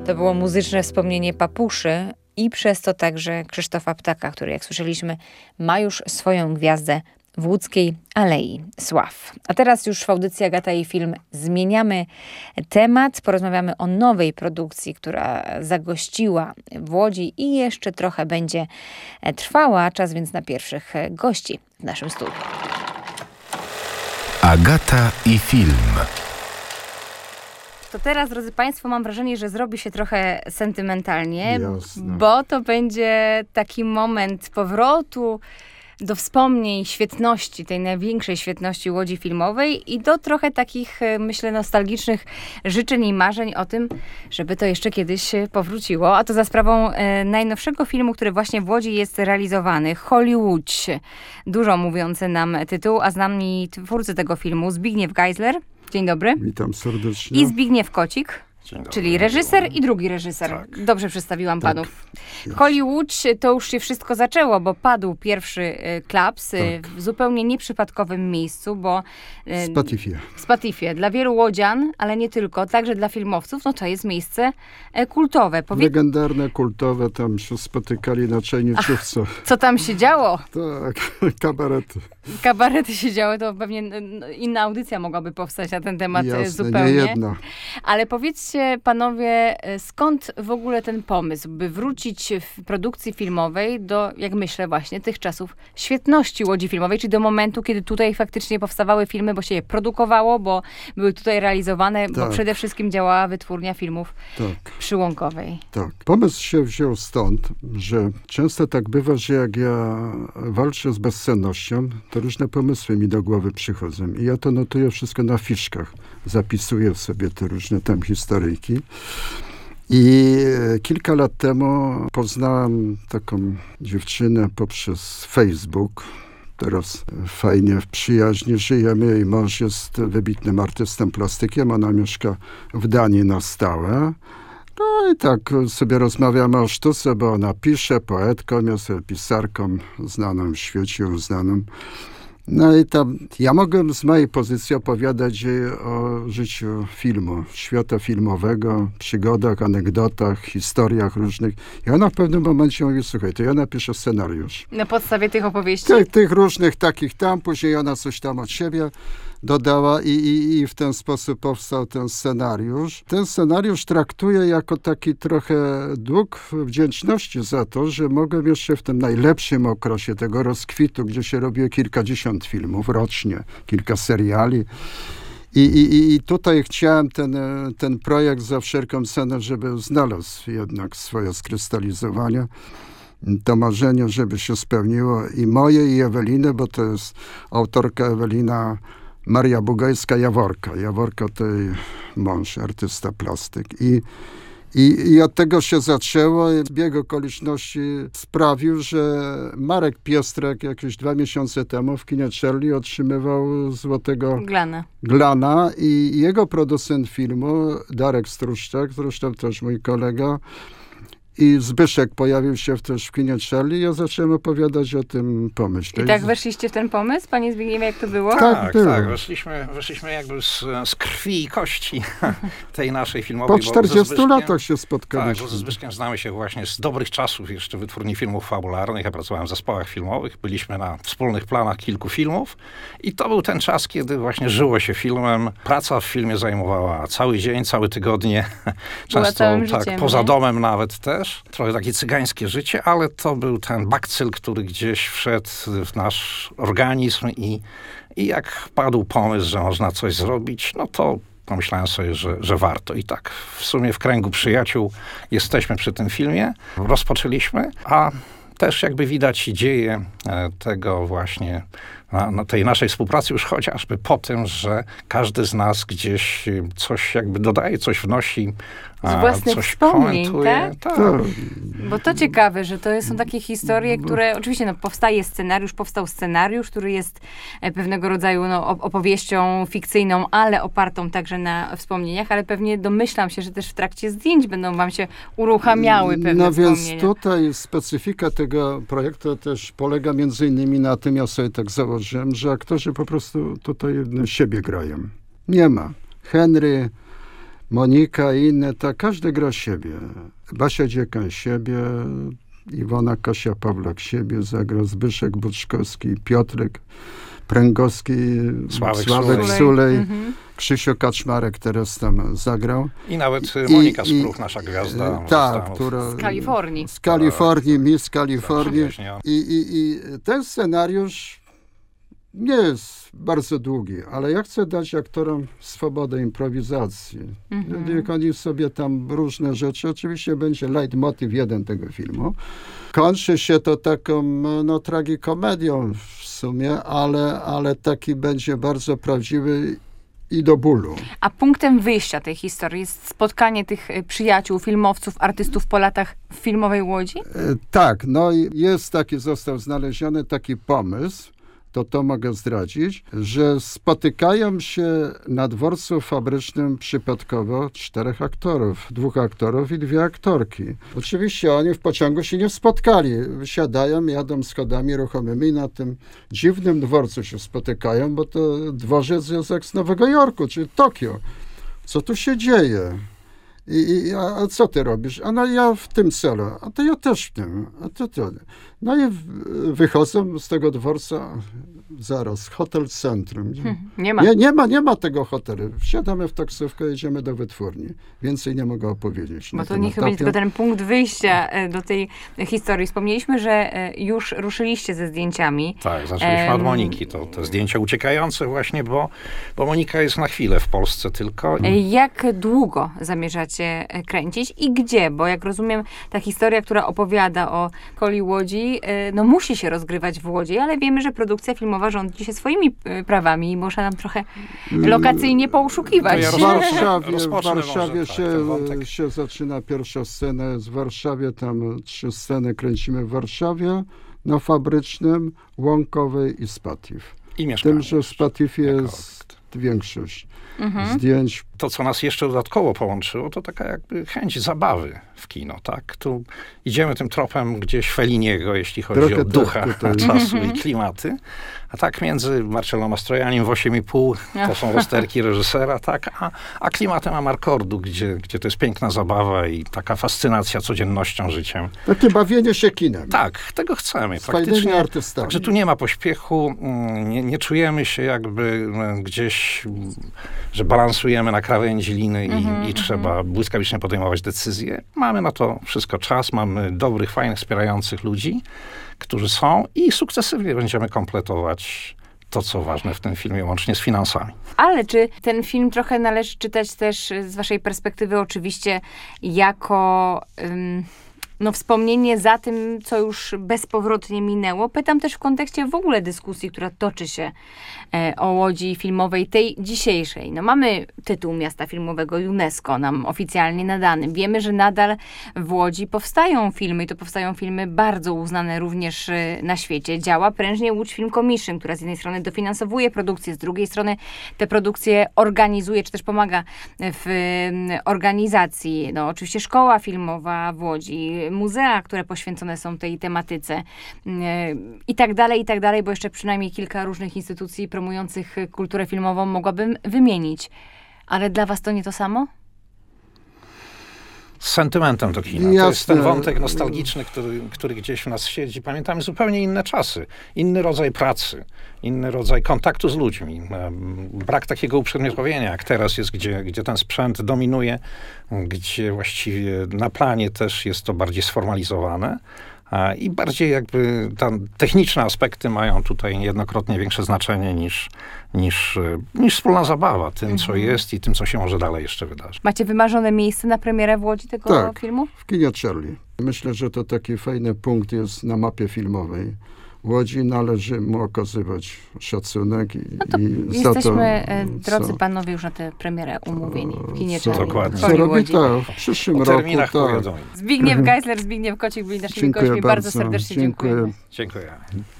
To było muzyczne wspomnienie Papuszy i przez to także Krzysztofa Ptaka, który, jak słyszeliśmy, ma już swoją gwiazdę w łódzkiej Alei Sław. A teraz już w audycji Agata i Film zmieniamy temat. Porozmawiamy o nowej produkcji, która zagościła w Łodzi i jeszcze trochę będzie trwała. Czas więc na pierwszych gości w naszym studiu. Agata i Film. To teraz, drodzy Państwo, mam wrażenie, że zrobi się trochę sentymentalnie, Jasne. bo to będzie taki moment powrotu do wspomnień świetności, tej największej świetności Łodzi filmowej i do trochę takich, myślę, nostalgicznych życzeń i marzeń o tym, żeby to jeszcze kiedyś powróciło. A to za sprawą najnowszego filmu, który właśnie w Łodzi jest realizowany. Hollywood. Dużo mówiący nam tytuł, a z nami twórcy tego filmu Zbigniew Geisler. Dzień dobry. Witam serdecznie. I Zbigniew Kocik. Czyli reżyser i drugi reżyser. Tak. Dobrze przedstawiłam panów. Hollywood to już się wszystko zaczęło, bo pierwszy klaps w zupełnie nieprzypadkowym miejscu, bo Spatifie. Dla wielu łodzian, ale nie tylko, także dla filmowców, no to jest miejsce kultowe. Legendarne, kultowe, tam się spotykali na czajniczówce. Co tam się działo? Tak, kabarety. Kabarety się działy, to pewnie inna audycja mogłaby powstać na ten temat. Jasne, zupełnie. nie jedna. Ale powiedzcie, panowie, skąd w ogóle ten pomysł, by wrócić w produkcji filmowej do, jak myślę, właśnie tych czasów świetności Łodzi filmowej, czyli do momentu, kiedy tutaj faktycznie powstawały filmy, bo się je produkowało, bo były tutaj realizowane, bo przede wszystkim działała wytwórnia filmów przyłąkowej. Tak. Pomysł się wziął stąd, że często tak bywa, że jak ja walczę z bezsennością, to różne pomysły mi do głowy przychodzą. I ja to notuję wszystko na fiszkach. Zapisuję sobie te różne tam historyjki. I kilka lat temu poznałem taką dziewczynę poprzez Facebook. Teraz fajnie w przyjaźni żyjemy. Jej mąż jest wybitnym artystą plastykiem. Ona mieszka w Danii na stałe. No i tak sobie rozmawiamy o sztuce, bo ona pisze, poetką, jest pisarką znaną w świecie, uznaną. No i tam ja mogłem z mojej pozycji opowiadać jej o życiu filmu, świata filmowego, przygodach, anegdotach, historiach różnych. I ona w pewnym momencie mówi, słuchaj, to ja napiszę scenariusz. Na podstawie tych opowieści? Tych różnych takich tam, później ona coś tam od siebie dodała i w ten sposób powstał ten scenariusz. Ten scenariusz traktuję jako taki trochę dług wdzięczności za to, że mogłem jeszcze w tym najlepszym okresie tego rozkwitu, gdzie się robiło kilkadziesiąt filmów rocznie, kilka seriali. I tutaj chciałem ten projekt za wszelką cenę, żeby znalazł jednak swoje skrystalizowanie. To marzenie, żeby się spełniło i moje, i Eweliny, bo to jest autorka Ewelina Maria Bugajska-Jaworka. Jaworka to jej mąż, artysta plastyk. I od tego się zaczęło. Zbieg okoliczności sprawił, że Marek Piestrek jakieś 2 miesiące temu w kinie Charlie otrzymywał złotego Glana i jego producent filmu, Darek Struszczak, zresztą też mój kolega, i Zbyszek pojawił się też w kinie Charlie. Ja zacząłem opowiadać o tym pomyśle. I tak weszliście w ten pomysł, panie Zbigniewie, jak to było? Tak. Weszliśmy jakby z krwi i kości tej naszej filmowej. Po 40 latach się spotkaliśmy. Tak, bo ze Zbyszkiem znamy się właśnie z dobrych czasów jeszcze wytwórni filmów fabularnych. Ja pracowałem w zespołach filmowych. Byliśmy na wspólnych planach kilku filmów. I to był ten czas, kiedy właśnie żyło się filmem. Praca w filmie zajmowała cały dzień, całe tygodnie. Często tak, poza domem nawet też. Trochę takie cygańskie życie, ale to był ten bakcyl, który gdzieś wszedł w nasz organizm i jak padł pomysł, że można coś zrobić, no to pomyślałem sobie, że warto. I tak w sumie w kręgu przyjaciół jesteśmy przy tym filmie. Rozpoczęliśmy, a też jakby widać dzieje tego właśnie na tej naszej współpracy już chociażby po tym, że każdy z nas gdzieś coś jakby dodaje, coś wnosi, z własnych coś wspomnień, komentuje. Tak? Bo to ciekawe, że to są takie historie, które oczywiście powstał scenariusz, który jest pewnego rodzaju opowieścią fikcyjną, ale opartą także na wspomnieniach, ale pewnie domyślam się, że też w trakcie zdjęć będą wam się uruchamiały pewne wspomnienia. No więc tutaj specyfika tego projektu też polega między innymi na tym, ja sobie tak założyłem, że aktorzy po prostu tutaj siebie grają. Nie ma Henry, Monika i inne, tak każdy gra siebie. Basia Dziekan siebie, Iwona Kasia-Pawlak siebie zagrał, Zbyszek Buczkowski, Piotrek Pręgowski, Sławek Sulej, Krzysiu Kaczmarek teraz tam zagrał. I nawet Monika Spruch, nasza gwiazda. Tak, która... Z Kalifornii. Z Kalifornii, Miss Kalifornii. I ten scenariusz nie jest bardzo długi, ale ja chcę dać aktorom swobodę improwizacji. Jak oni sobie tam różne rzeczy, oczywiście będzie leitmotiv jeden tego filmu. Kończy się to taką tragikomedią w sumie, ale taki będzie bardzo prawdziwy i do bólu. A punktem wyjścia tej historii jest spotkanie tych przyjaciół, filmowców, artystów po latach w filmowej Łodzi? Tak, został znaleziony taki pomysł, to mogę zdradzić, że spotykają się na dworcu fabrycznym przypadkowo 4 aktorów, 2 aktorów i 2 aktorki. Oczywiście oni w pociągu się nie spotkali. Wysiadają, jadą schodami ruchomymi, na tym dziwnym dworcu się spotykają, bo to dworzec jest jak z Nowego Jorku, czy Tokio. Co tu się dzieje? A co ty robisz? Ja w tym celu. A to ja też w tym. No i wychodzą z tego dworca, zaraz, hotel Centrum. Nie ma. Nie ma tego hotelu. Wsiadamy w taksówkę, jedziemy do wytwórni. Więcej nie mogę opowiedzieć. Bo to niech będzie tylko ten punkt wyjścia do tej historii. Wspomnieliśmy, że już ruszyliście ze zdjęciami. Tak, zaczęliśmy od Moniki. To te zdjęcia uciekające właśnie, bo Monika jest na chwilę w Polsce tylko. Jak długo zamierzacie kręcić i gdzie? Bo jak rozumiem, ta historia, która opowiada o Coli Łodzi, musi się rozgrywać w Łodzi, ale wiemy, że produkcja filmowa rządzi się swoimi prawami i można nam trochę lokacyjnie pouszukiwać. W Warszawie się zaczyna pierwsza scena, jest w Warszawie, tam 3 sceny kręcimy w Warszawie, na Fabrycznym, Łąkowej i Spatif. I mieszkanie. Tym, że w Spatifie jest większość zdjęć. To, co nas jeszcze dodatkowo połączyło, to taka jakby chęć zabawy w kino, tak? Tu idziemy tym tropem gdzieś Felliniego, jeśli chodzi o ducha czasu i klimaty. A tak między Marcello Mastroiannim w 8,5 to są rozterki reżysera, tak? A klimatem Amarkordu, gdzie to jest piękna zabawa i taka fascynacja codziennością, życiem. Takie bawienie się kinem. Tak, tego chcemy. Z fajnymi artystami. Także tu nie ma pośpiechu, nie czujemy się jakby gdzieś, że balansujemy na krawędzi liny i trzeba błyskawicznie podejmować decyzje. Mamy na to wszystko czas, mamy dobrych, fajnych, wspierających ludzi, którzy są i sukcesywnie będziemy kompletować to, co ważne w tym filmie, łącznie z finansami. Ale czy ten film trochę należy czytać też z waszej perspektywy oczywiście jako wspomnienie za tym, co już bezpowrotnie minęło? Pytam też w kontekście w ogóle dyskusji, która toczy się o Łodzi filmowej, tej dzisiejszej. Mamy tytuł miasta filmowego UNESCO nam oficjalnie nadany. Wiemy, że nadal w Łodzi powstają filmy i to powstają filmy bardzo uznane również na świecie. Działa prężnie Łódź Film Commission, która z jednej strony dofinansowuje produkcję, z drugiej strony te produkcje organizuje, czy też pomaga w organizacji. Oczywiście szkoła filmowa w Łodzi, muzea, które poświęcone są tej tematyce i tak dalej, bo jeszcze przynajmniej kilka różnych instytucji promujących kulturę filmową mogłabym wymienić. Ale dla was to nie to samo? Z sentymentem do kina. Jasne. To jest ten wątek nostalgiczny, który gdzieś w nas siedzi. Pamiętamy zupełnie inne czasy, inny rodzaj pracy, inny rodzaj kontaktu z ludźmi. Brak takiego uprzedmiotowienia, jak teraz jest, gdzie ten sprzęt dominuje, gdzie właściwie na planie też jest to bardziej sformalizowane. I bardziej jakby tam techniczne aspekty mają tutaj niejednokrotnie większe znaczenie niż wspólna zabawa tym, co jest i tym, co się może dalej jeszcze wydarzyć. Macie wymarzone miejsce na premierę w Łodzi tego filmu? W kinie Charlie. Myślę, że to taki fajny punkt jest na mapie filmowej. Łodzi należy mu okazywać szacunek i jesteśmy, drodzy panowie, już na tę premierę umówieni w kinie Charlie. Dokładnie. Co robi w przyszłym roku. Tak. Zbigniew Geisler, Zbigniew Kocik byli naszymi gośćmi. Bardzo serdecznie dziękuję. Dziękuję.